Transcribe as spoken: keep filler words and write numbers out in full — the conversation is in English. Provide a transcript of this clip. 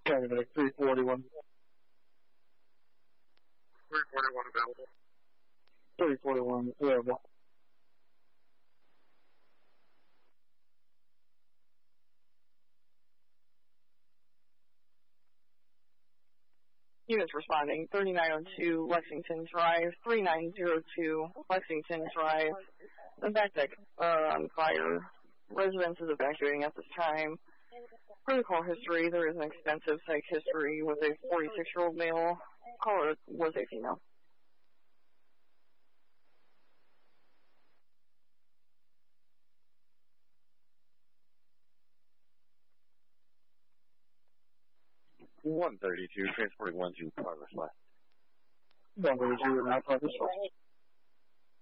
Paramedic three forty-one. three forty-one available. three forty-one available. Units responding, thirty-nine oh two Lexington Drive, thirty-nine oh two Lexington Drive. The back deck are on fire. Residents is evacuating at this time. For the call history, there is an extensive psych history with a forty-six-year-old male. Caller was a female. one thirty-two, transporting one to Progress West. one thirty-two, now Progress West.